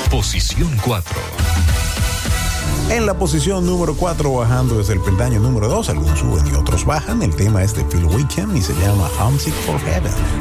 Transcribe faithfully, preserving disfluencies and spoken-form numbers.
Posición cuatro. En la posición número cuatro, bajando desde el peldaño número dos, algunos suben y otros bajan. El tema es de Phil Wickham y se llama Homesick for Heaven.